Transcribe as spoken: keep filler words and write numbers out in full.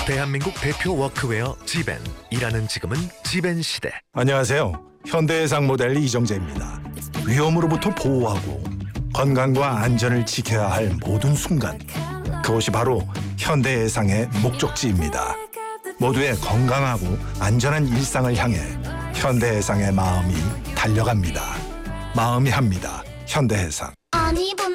대한민국 대표 워크웨어 지벤. 일하는 지금은 지벤 시대. 안녕하세요. 현대해상 모델 이정재입니다. 위험으로부터 보호하고 건강과 안전을 지켜야 할 모든 순간, 그것이 바로 현대해상의 목적지입니다. 모두의 건강하고 안전한 일상을 향해 현대해상의 마음이 달려갑니다. 마음이 합니다. 현대해상.